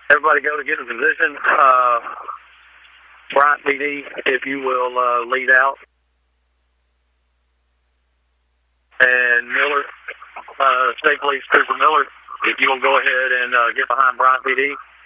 Everybody go to get in position. Bryant PD, if you will lead out. And Miller, State Police Trooper Miller, if you will go ahead and get behind Bryant PD.